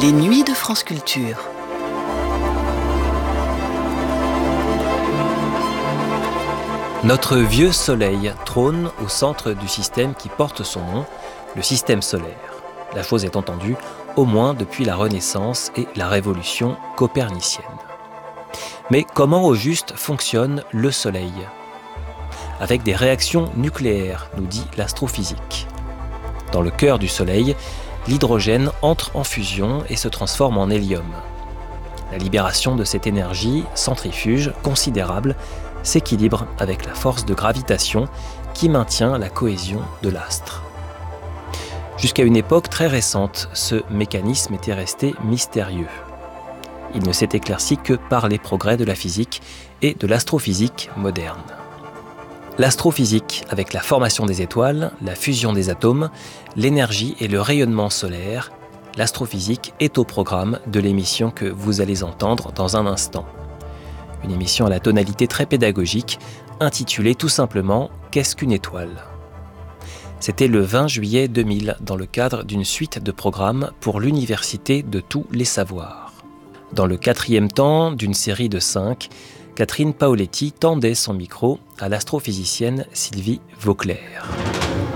Les nuits de France Culture. Notre vieux soleil trône au centre du système qui porte son nom, le système solaire. La chose est entendue, au moins depuis la Renaissance et la Révolution copernicienne. Mais comment au juste fonctionne le soleil ? Avec des réactions nucléaires, nous dit l'astrophysique. Dans le cœur du soleil, l'hydrogène entre en fusion et se transforme en hélium. La libération de cette énergie centrifuge considérable s'équilibre avec la force de gravitation qui maintient la cohésion de l'astre. Jusqu'à une époque très récente, ce mécanisme était resté mystérieux. Il ne s'est éclairci que par les progrès de la physique et de l'astrophysique moderne. L'astrophysique, avec la formation des étoiles, la fusion des atomes, l'énergie et le rayonnement solaire, l'astrophysique est au programme de l'émission que vous allez entendre dans un instant. Une émission à la tonalité très pédagogique, intitulée tout simplement « Qu'est-ce qu'une étoile ?» C'était le 20 juillet 2000, dans le cadre d'une suite de programmes pour l'Université de tous les savoirs. Dans le 4e temps d'une série de 5, Catherine Paoletti tendait son micro à l'astrophysicienne Sylvie Vauclair.